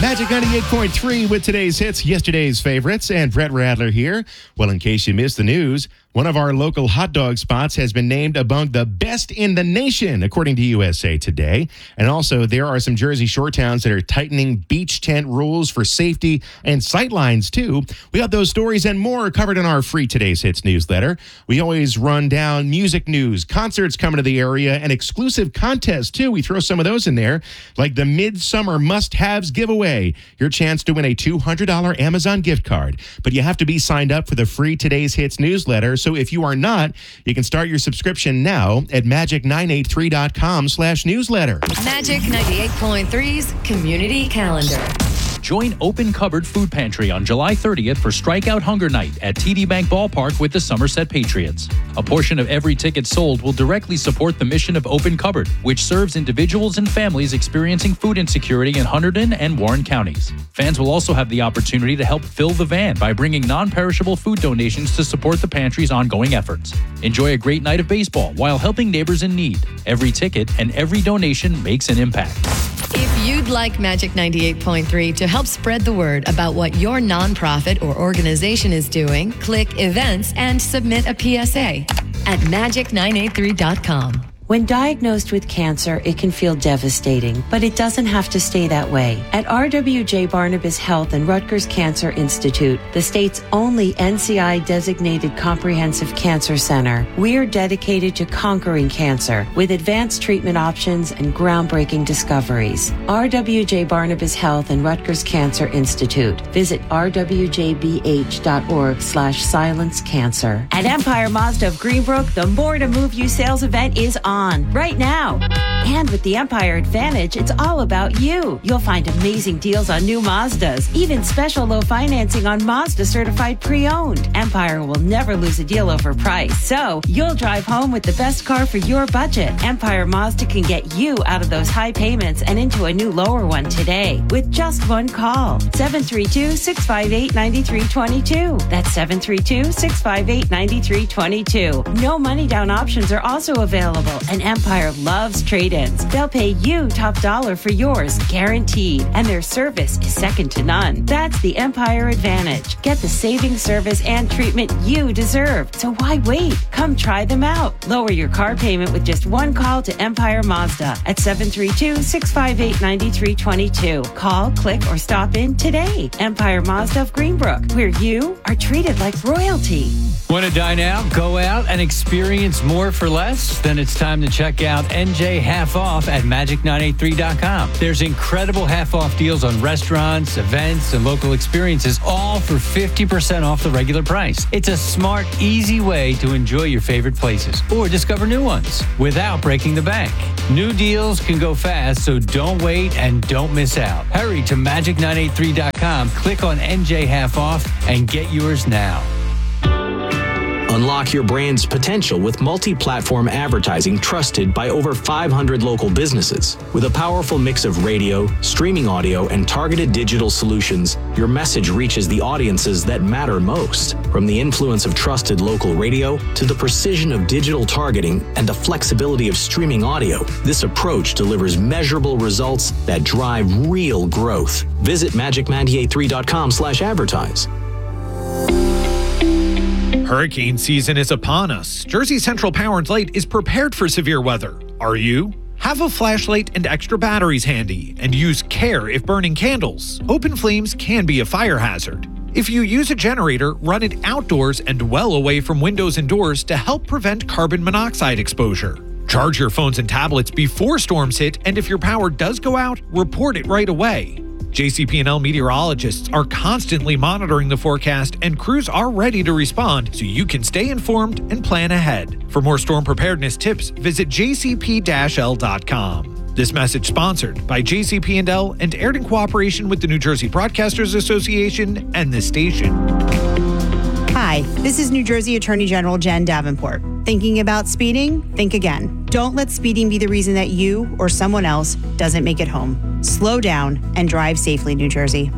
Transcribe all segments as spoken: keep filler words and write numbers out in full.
Magic ninety-eight point three with today's hits, yesterday's favorites, and Brett Radler here. Well, in case you missed the news, one of our local hot dog spots has been named among the best in the nation, according to U S A Today. And also, there are some Jersey Shore towns that are tightening beach tent rules for safety and sightlines, too. We got those stories and more covered in our free Today's Hits newsletter. We always run down music news, concerts coming to the area, and exclusive contests, too. We throw some of those in there, like the Midsummer Must-Haves giveaway, your chance to win a two hundred dollars Amazon gift card. But you have to be signed up for the free Today's Hits newsletter. So if you are not, you can start your subscription now at magic nine eight three dot com slash newsletter. Magic ninety-eight point three's Community Calendar. Join Open Cupboard Food Pantry on July thirtieth for Strikeout Hunger Night at T D Bank Ballpark with the Somerset Patriots. A portion of every ticket sold will directly support the mission of Open Cupboard, which serves individuals and families experiencing food insecurity in Hunterdon and Warren counties. Fans will also have the opportunity to help fill the van by bringing non-perishable food donations to support the pantry's ongoing efforts. Enjoy a great night of baseball while helping neighbors in need. Every ticket and every donation makes an impact. If you'd like Magic ninety-eight point three to help spread the word about what your nonprofit or organization is doing, click Events and submit a P S A at magic nine eight three dot com. When diagnosed with cancer, it can feel devastating, but it doesn't have to stay that way. At R W J Barnabas Health and Rutgers Cancer Institute, the state's only N C I-designated comprehensive cancer center, we're dedicated to conquering cancer with advanced treatment options and groundbreaking discoveries. R W J Barnabas Health and Rutgers Cancer Institute. Visit r w j b h dot org slash silence cancer. At Empire Mazda of Greenbrook, the More to Move You sales event is on. Right now. And with the Empire Advantage, it's all about you. You'll find amazing deals on new Mazdas, even special low financing on Mazda certified pre-owned. Empire will never lose a deal over price, so you'll drive home with the best car for your budget. Empire Mazda can get you out of those high payments and into a new lower one today with just one call. seven three two, six five eight, nine three two two. That's seven three two, six five eight, nine three two two. No money down options are also available. And Empire loves trade-ins. They'll pay you top dollar for yours, guaranteed. And their service is second to none. That's the Empire Advantage. Get the saving service and treatment you deserve. So why wait? Come try them out. Lower your car payment with just one call to Empire Mazda at seven three two, six five eight, nine three two two. Call, click, or stop in today. Empire Mazda of Greenbrook, where you are treated like royalty. Want to dine out, go out, and experience more for less? Then it's time to check out N J Half Off at magic nine eight three dot com. There's incredible half-off deals on restaurants, events, and local experiences, all for fifty percent off the regular price. It's a smart, easy way to enjoy your favorite places or discover new ones without breaking the bank. New deals can go fast, so don't wait and don't miss out. Hurry to magic nine eight three dot com, click on N J Half Off, and get yours now. Unlock your brand's potential with multi-platform advertising trusted by over five hundred local businesses. With a powerful mix of radio, streaming audio, and targeted digital solutions, your message reaches the audiences that matter most. From the influence of trusted local radio to the precision of digital targeting and the flexibility of streaming audio, this approach delivers measurable results that drive real growth. Visit magic nine eight three dot com slash advertise. Hurricane season is upon us. Jersey Central Power and Light is prepared for severe weather. Are you? Have a flashlight and extra batteries handy, and use care if burning candles. Open flames can be a fire hazard. If you use a generator, run it outdoors and well away from windows and doors to help prevent carbon monoxide exposure. Charge your phones and tablets before storms hit, and if your power does go out, report it right away. J C P and L meteorologists are constantly monitoring the forecast, and crews are ready to respond so you can stay informed and plan ahead. For more storm preparedness tips, visit j c p dash l dot com. This message sponsored by J C P and L and aired in cooperation with the New Jersey Broadcasters Association and the station. Hi, this is New Jersey Attorney General Jen Davenport. Thinking about speeding? Think again. Don't let speeding be the reason that you or someone else doesn't make it home. Slow down and drive safely, New Jersey.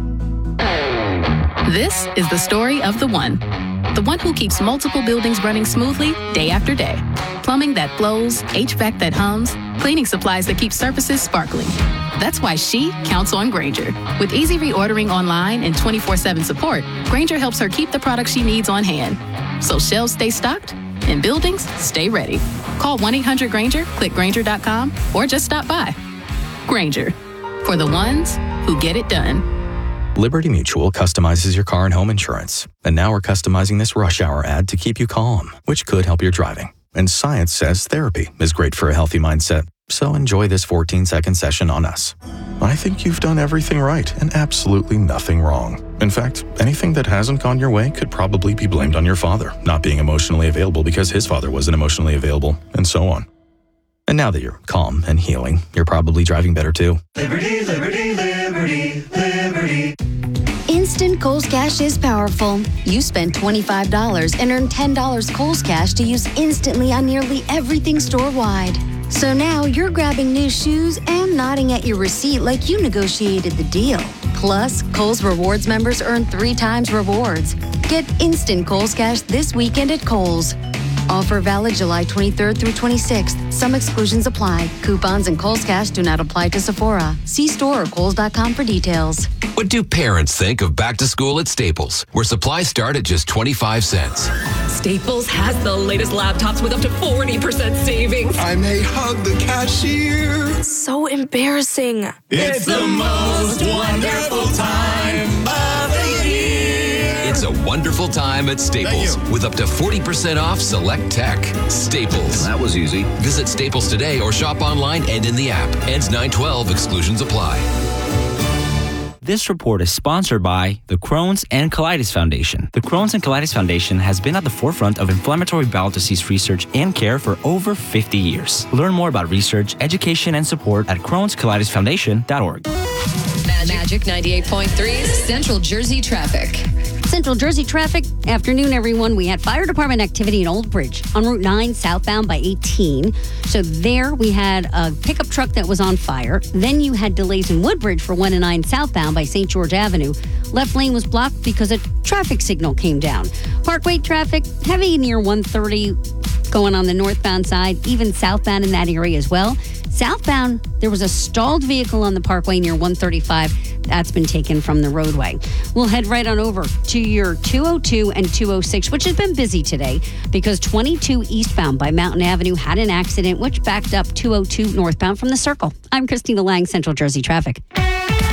This is the story of the one. The one who keeps multiple buildings running smoothly day after day. Plumbing that flows, H V A C that hums, cleaning supplies that keep surfaces sparkling. That's why she counts on Grainger. With easy reordering online and twenty-four seven support, Grainger helps her keep the products she needs on hand. So shelves stay stocked and buildings stay ready. Call one eight hundred Grainger, click Grainger dot com, or just stop by. Grainger, for the ones who get it done. Liberty Mutual customizes your car and home insurance. And now we're customizing this rush hour ad to keep you calm, which could help your driving. And science says therapy is great for a healthy mindset. So enjoy this fourteen second session on us. I think you've done everything right and absolutely nothing wrong. In fact, anything that hasn't gone your way could probably be blamed on your father not being emotionally available because his father wasn't emotionally available, and so on. And now that you're calm and healing, you're probably driving better too. Liberty, liberty, liberty, liberty. Instant Kohl's Cash is powerful. You spend twenty-five dollars and earn ten dollars Kohl's Cash to use instantly on nearly everything store-wide. So now you're grabbing new shoes and nodding at your receipt like you negotiated the deal. Plus, Kohl's Rewards members earn three times rewards. Get instant Kohl's Cash this weekend at Kohl's. Offer valid July twenty-third through twenty-sixth. Some exclusions apply. Coupons and Kohl's Cash do not apply to Sephora. See store or Kohl's dot com for details. What do parents think of back to school at Staples, where supplies start at just twenty-five cents? Staples has the latest laptops with up to forty percent savings. I may hug the cashier. So embarrassing. It's the most wonderful time of the year. It's a wonderful time at Staples with up to forty percent off select tech. Staples. That was easy. Visit Staples today or shop online and in the app. Ends nine twelve. Exclusions apply. This report is sponsored by the Crohn's and Colitis Foundation. The Crohn's and Colitis Foundation has been at the forefront of inflammatory bowel disease research and care for over fifty years. Learn more about research, education, and support at crohns colitis foundation dot org. Magic ninety-eight point three Central Jersey traffic. Central Jersey traffic. Afternoon, everyone. We had fire department activity in Old Bridge on Route nine southbound by eighteen. So there we had a pickup truck that was on fire. Then you had delays in Woodbridge for one and nine southbound by Saint George Avenue. Left lane was blocked because a traffic signal came down. Parkway traffic heavy near one thirty going on the northbound side, even southbound in that area as well. Southbound, there was a stalled vehicle on the Parkway near one thirty-five. That's been taken from the roadway. We'll head right on over to your two oh two and two oh six, which has been busy today because twenty-two eastbound by Mountain Avenue had an accident which backed up two oh two northbound from the Circle. I'm Christina Lang, Central Jersey Traffic.